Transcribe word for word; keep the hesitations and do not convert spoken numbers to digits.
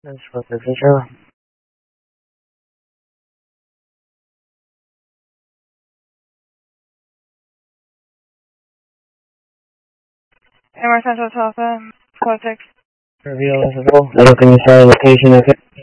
That's what this is, Charlie. Amherst Central Telephone, code six. Reveal this is all. That'll can you start location, okay?